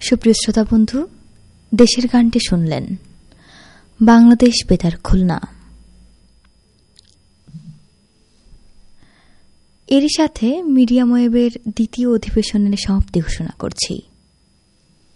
সুপ্রিয় শ্রোতা বন্ধু, দেশের গানটি শুনলেন। বাংলাদেশ বেতার খুলনা। এরই সাথে মিডিয়াম ওয়েবের দ্বিতীয় অধিবেশনের সমাপ্তি ঘোষণা করছি।